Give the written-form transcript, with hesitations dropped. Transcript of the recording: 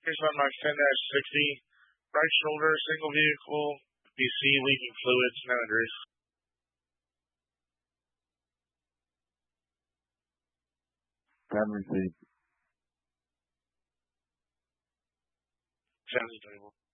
Here's about my Finn 60. Right shoulder, single vehicle, BC, leaking fluids, no injuries. Pen received. Sounds stable.